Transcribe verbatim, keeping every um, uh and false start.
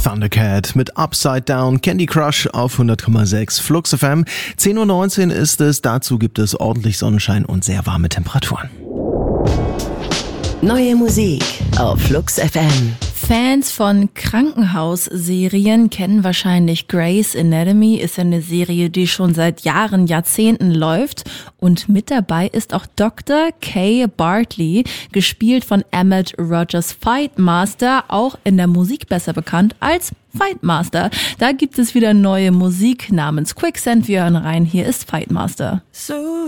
Thundercat mit Upside Down, Candy Crush auf hundert Komma sechs Flux F M. zehn Uhr neunzehn ist es, dazu gibt es ordentlich Sonnenschein und sehr warme Temperaturen. Neue Musik auf Flux F M. Fans von Krankenhausserien kennen wahrscheinlich Grey's Anatomy, ist ja eine Serie, die schon seit Jahren, Jahrzehnten läuft. Und mit dabei ist auch Doktor Kay Bartley, gespielt von Emmett Rogers Fightmaster, auch in der Musik besser bekannt als Fightmaster. Da gibt es wieder neue Musik namens Quicksand. Wir hören rein, hier ist Fightmaster. So